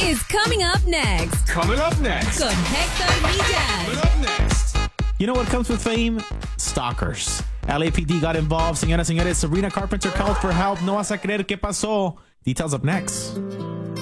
is coming up next. Coming up next. Con Hector Villar. Coming up next. You know what comes with fame? Stalkers. LAPD got involved. Señoras, señores, Sabrina Carpenter called for help. No vas a creer qué pasó. Details up next.